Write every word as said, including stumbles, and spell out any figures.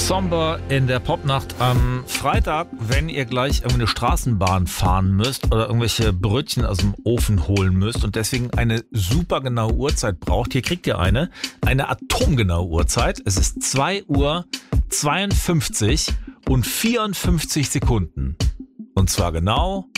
Somber in der Popnacht am Freitag, wenn ihr gleich irgendwie eine Straßenbahn fahren müsst oder irgendwelche Brötchen aus dem Ofen holen müsst und deswegen eine super genaue Uhrzeit braucht. Hier kriegt ihr eine, eine atomgenaue Uhrzeit. Es ist zwei Uhr zweiundfünfzig und vierundfünfzig Sekunden. Und zwar genau